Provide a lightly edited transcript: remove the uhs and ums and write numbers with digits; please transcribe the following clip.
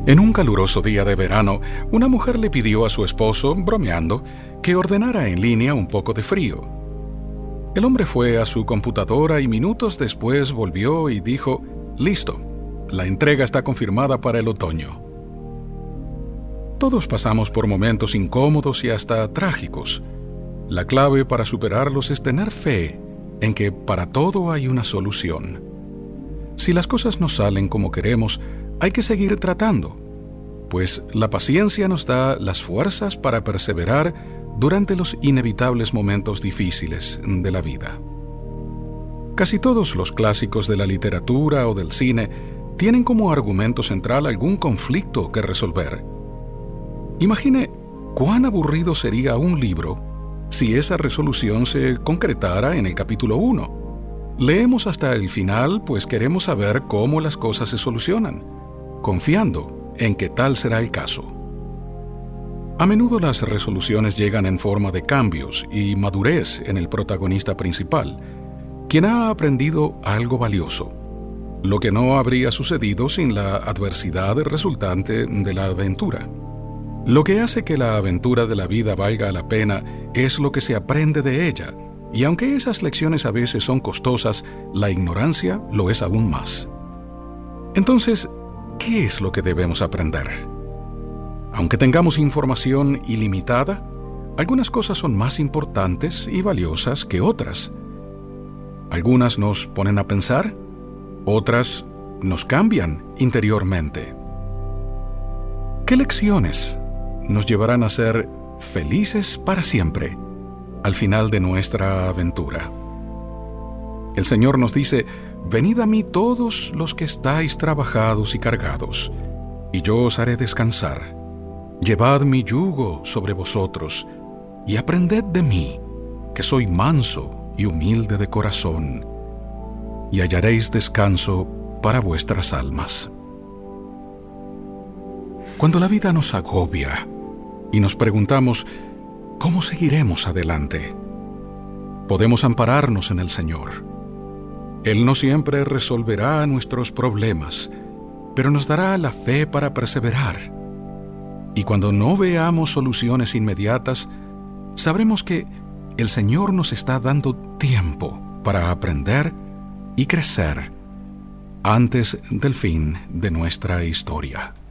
En un caluroso día de verano, una mujer le pidió a su esposo, bromeando, que ordenara en línea un poco de frío. El hombre fue a su computadora y minutos después volvió y dijo: «Listo, la entrega está confirmada para el otoño». Todos pasamos por momentos incómodos y hasta trágicos. La clave para superarlos es tener fe en que para todo hay una solución. Si las cosas no salen como queremos, hay que seguir tratando, pues la paciencia nos da las fuerzas para perseverar durante los inevitables momentos difíciles de la vida. Casi todos los clásicos de la literatura o del cine tienen como argumento central algún conflicto que resolver. Imagine cuán aburrido sería un libro si esa resolución se concretara en el capítulo 1. Leemos hasta el final, pues queremos saber cómo las cosas se solucionan, confiando en que tal será el caso. A menudo las resoluciones llegan en forma de cambios y madurez en el protagonista principal, quien ha aprendido algo valioso, lo que no habría sucedido sin la adversidad resultante de la aventura. Lo que hace que la aventura de la vida valga la pena es lo que se aprende de ella, y aunque esas lecciones a veces son costosas, la ignorancia lo es aún más. Entonces, ¿qué es lo que debemos aprender? Aunque tengamos información ilimitada, algunas cosas son más importantes y valiosas que otras. Algunas nos ponen a pensar, otras nos cambian interiormente. ¿Qué lecciones nos llevarán a ser felices para siempre al final de nuestra aventura? El Señor nos dice: «Venid a mí todos los que estáis trabajados y cargados, y yo os haré descansar. Llevad mi yugo sobre vosotros, y aprended de mí, que soy manso y humilde de corazón, y hallaréis descanso para vuestras almas». Cuando la vida nos agobia y nos preguntamos ¿cómo seguiremos adelante?, podemos ampararnos en el Señor. Él no siempre resolverá nuestros problemas, pero nos dará la fe para perseverar. Y cuando no veamos soluciones inmediatas, sabremos que el Señor nos está dando tiempo para aprender y crecer antes del fin de nuestra historia.